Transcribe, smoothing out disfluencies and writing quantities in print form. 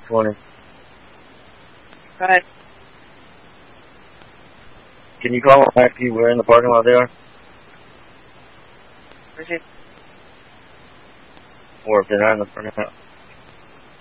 20. Right. Can you call them back to you? We're in the parking lot there? Where's it? Or if they're not in the front house.